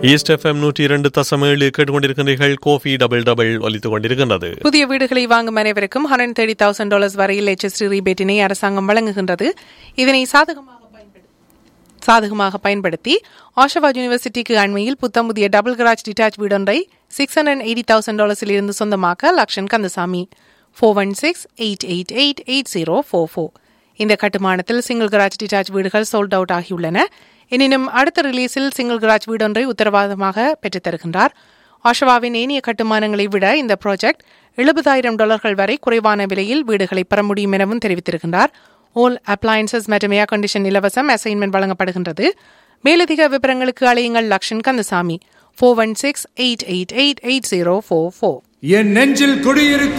East FM 102.7 கேட்டுக்கொண்டிருக்கின்றீர்கள். Kofi double double ஒலித்துக் கொண்டிருக்கின்றது. புதிய வீடுகளை வாங்கும் அனைவருக்கும் $130,000 வரையில் HST ரீபேட்டினை அரசாங்கம் வழங்குகின்றது. இதனை சாதகமாக பயன்படுத்தி ஆஷவா யூனிவர்சிட்டிக்கு அண்மையில் புத்தம் புதிய டபுள் கராஜ் டிட்டாச் வீடொன்றை $680,000 இருந்து சொந்தமாக்க லக்ஷன் கந்தசாமி 416-888-8044. இந்த கட்டுமானத்தில் சிங்கிள் கராஜ் டிட்டாச் வீடுகள் சோல்ட் அவுட் ஆகியுள்ளன. எனினும் அடுத்த ரிலீஸில் சிங்கிள் கராஜ் வீடொன்றை உத்தரவாதமாக பெற்றுத் தருகின்றார். ஆஷவாவின் ஏனைய கட்டுமானங்களை விட இந்த ப்ராஜெக்ட் $70,000 வரை குறைவான விலையில் வீடுகளை பெற முடியும் எனவும் தெரிவித்திருக்கின்றார். ஆல் அப்ளையன்சஸ் மற்றும் ஏர் கண்டிஷன் இலவசம் அசைன்மெண்ட் வழங்கப்படுகின்றது. மேலதிக விவரங்களுக்கு அழையுங்கள் லக்ஷன் கந்தசாமி 416-888-8044. என் நெஞ்சில் குடியிருக்கு